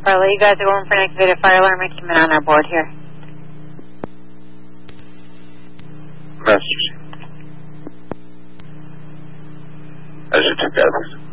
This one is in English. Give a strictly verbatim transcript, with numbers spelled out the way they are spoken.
Farley, you guys are going for an activated fire alarm. I came in on our board here. Message. As you together.